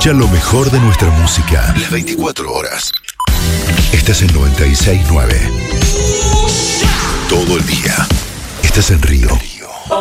Escucha lo mejor de nuestra música las 24 horas. Estás en 96.9. Todo el día. Estás en Río.